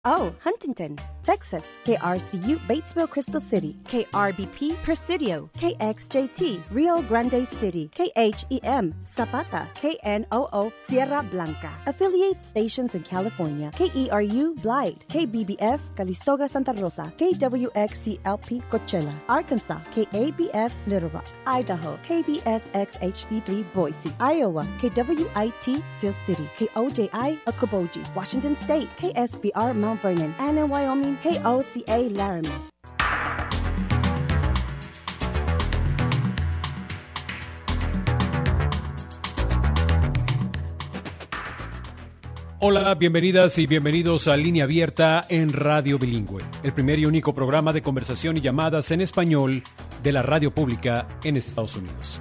Oh, Huntington, Texas, KRCU, Batesville, Crystal City, KRBP, Presidio, KXJT, Rio Grande City, KHEM, Zapata, KNOO, Sierra Blanca. Affiliate stations in California, KERU, Blythe, KBBF, Calistoga, Santa Rosa, KWXCLP, Coachella, Arkansas, KABF, Little Rock, Idaho, KBSXHD3, Boise, Iowa, KWIT, Seal City, KOJI, Okoboji, Washington State, KSBR, Mount Vernon, and in Wyoming, KOCA, Laramie. Hola, bienvenidas y bienvenidos a Línea Abierta en Radio Bilingüe, el primer y único programa de conversación y llamadas en español de la radio pública en Estados Unidos.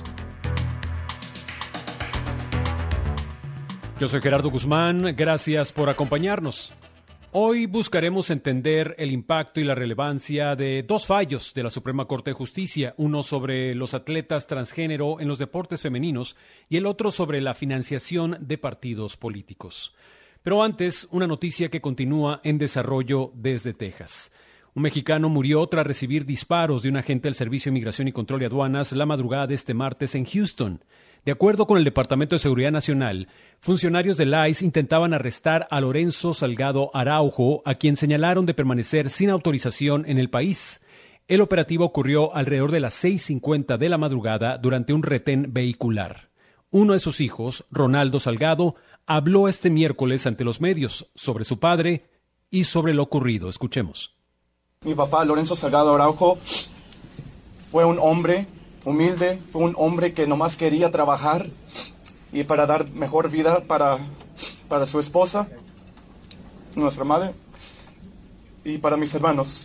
Yo soy Gerardo Guzmán, gracias por acompañarnos. Hoy buscaremos entender el impacto y la relevancia de dos fallos de la Suprema Corte de Justicia, uno sobre los atletas transgénero en los deportes femeninos y el otro sobre la financiación de partidos políticos. Pero antes, una noticia que continúa en desarrollo desde Texas. Un mexicano murió tras recibir disparos de un agente del Servicio de Migración y Control de Aduanas la madrugada de este martes en Houston. De acuerdo con el Departamento de Seguridad Nacional, funcionarios del ICE intentaban arrestar a Lorenzo Salgado Araujo, a quien señalaron de permanecer sin autorización en el país. El operativo ocurrió alrededor de las 6:50 de la madrugada durante un retén vehicular. Uno de sus hijos, Ronaldo Salgado, habló este miércoles ante los medios sobre su padre y sobre lo ocurrido. Escuchemos. Mi papá, Lorenzo Salgado Araujo, fue un hombre humilde, fue un hombre que nomás quería trabajar y para dar mejor vida para su esposa, nuestra madre, y para mis hermanos.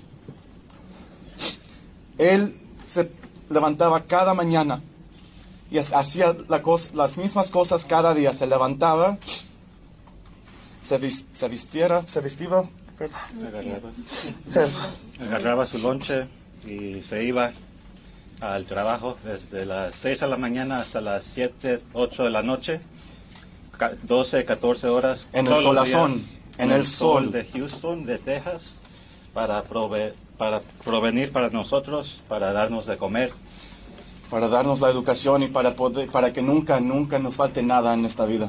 Él se levantaba cada mañana y hacía las mismas cosas cada día. Se levantaba, se vestía, agarraba su lonche y se iba al trabajo desde las 6 de la mañana hasta las 7, 8 de la noche, 12, 14 horas. En el solazón, en el sol de Houston, de Texas, para provenir para nosotros, para darnos de comer. Para darnos la educación y para que nunca nos falte nada en esta vida.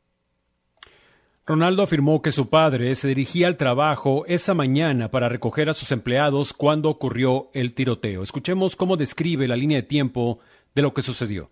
Ronaldo afirmó que su padre se dirigía al trabajo esa mañana para recoger a sus empleados cuando ocurrió el tiroteo. Escuchemos cómo describe la línea de tiempo de lo que sucedió.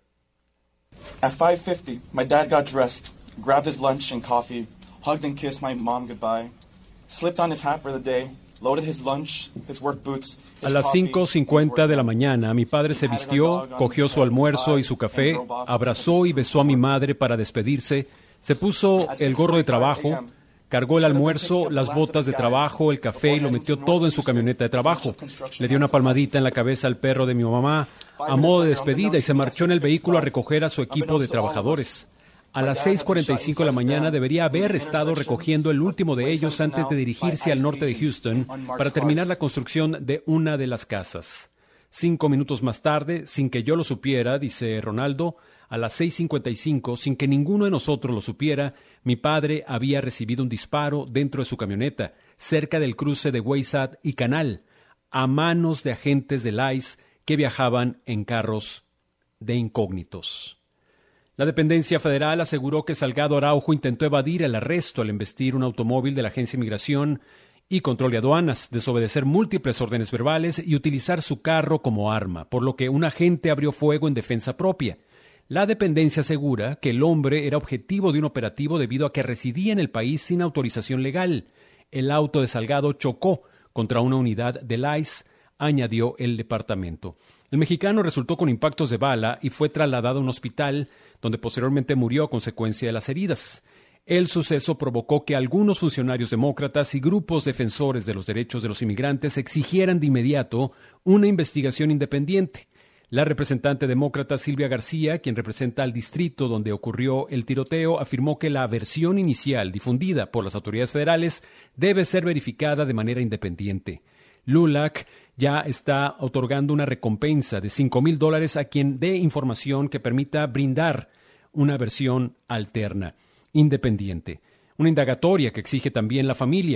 At 5:50, my dad got dressed, grabbed his lunch and coffee, hugged and kissed my mom goodbye, slipped on his hat for the day, loaded his lunch, his work boots. A las 5:50 de la mañana, mi padre se vistió, cogió su almuerzo y su café, abrazó y besó a mi madre para despedirse. Se puso el gorro de trabajo, cargó el almuerzo, las botas de trabajo, el café y lo metió todo en su camioneta de trabajo. Le dio una palmadita en la cabeza al perro de mi mamá a modo de despedida y se marchó en el vehículo a recoger a su equipo de trabajadores. A las 6:45 de la mañana debería haber estado recogiendo el último de ellos antes de dirigirse al norte de Houston para terminar la construcción de una de las casas. 5 minutos más tarde, sin que yo lo supiera, dice Ronaldo, a las 6:55, sin que ninguno de nosotros lo supiera, mi padre había recibido un disparo dentro de su camioneta, cerca del cruce de Wayside y Canal, a manos de agentes del ICE que viajaban en carros de incógnitos. La dependencia federal aseguró que Salgado Araujo intentó evadir el arresto al embestir un automóvil de la Agencia de Migración y Control de Aduanas, desobedecer múltiples órdenes verbales y utilizar su carro como arma, por lo que un agente abrió fuego en defensa propia. La dependencia asegura que el hombre era objetivo de un operativo debido a que residía en el país sin autorización legal. El auto de Salgado chocó contra una unidad del ICE, añadió el departamento. El mexicano resultó con impactos de bala y fue trasladado a un hospital, donde posteriormente murió a consecuencia de las heridas. El suceso provocó que algunos funcionarios demócratas y grupos defensores de los derechos de los inmigrantes exigieran de inmediato una investigación independiente. La representante demócrata Silvia García, quien representa al distrito donde ocurrió el tiroteo, afirmó que la versión inicial difundida por las autoridades federales debe ser verificada de manera independiente. LULAC ya está otorgando una recompensa de $5,000 a quien dé información que permita brindar una versión alterna, independiente. Una indagatoria que exige también la familia.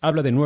habla de nuevo